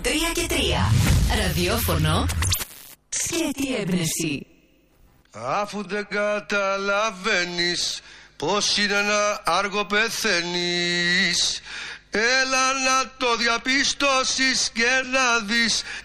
και 3. Ραδιόφωνο σκέτη έμπνευση. Αφού δεν καταλαβαίνεις πως είναι να άργο πεθαίνεις, έλα να το διαπιστώσεις και να δεις